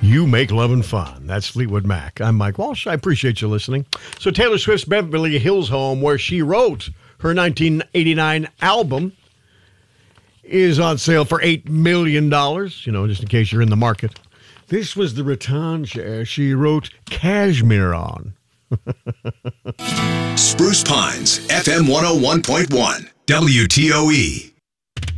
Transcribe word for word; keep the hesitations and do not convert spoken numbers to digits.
You make loving fun. That's Fleetwood Mac. I'm Mike Walsh. I appreciate you listening. So Taylor Swift's Beverly Hills home, where she wrote her nineteen eighty-nine album, is on sale for eight million dollars, you know, just in case you're in the market. This was the rattan chair she wrote Cashmere on. Spruce Pines, F M one oh one point one, W T O E.